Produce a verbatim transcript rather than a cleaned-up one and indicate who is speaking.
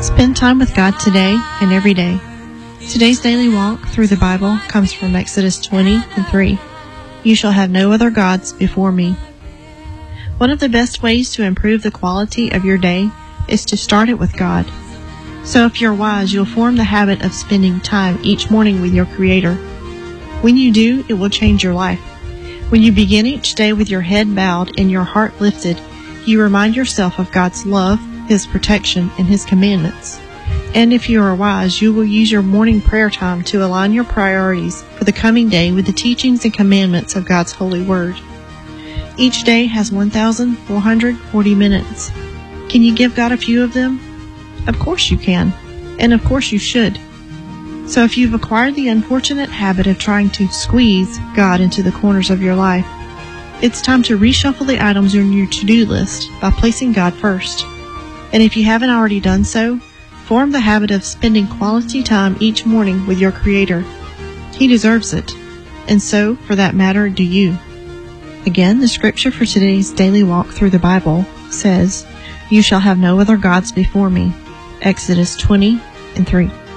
Speaker 1: Spend time with God today and every day. Today's daily walk through the Bible comes from Exodus twenty and three. You shall have no other gods before me. One of the best ways to improve the quality of your day is to start it with God. So if you're wise, you'll form the habit of spending time each morning with your Creator. When you do, it will change your life. When you begin each day with your head bowed and your heart lifted, you remind yourself of God's love, His protection, and His commandments. And if you are wise, you will use your morning prayer time to align your priorities for the coming day with the teachings and commandments of God's holy word. Each day has one thousand four hundred forty minutes. Can you give God a few of them? Of course you can, and of course you should. So if you've acquired the unfortunate habit of trying to squeeze God into the corners of your life, it's time to reshuffle the items on your to-do list by placing God first. And if you haven't already done so, form the habit of spending quality time each morning with your Creator. He deserves it, and so, for that matter, do you. Again, the scripture for today's daily walk through the Bible says, "You shall have no other gods before me." Exodus twenty and three.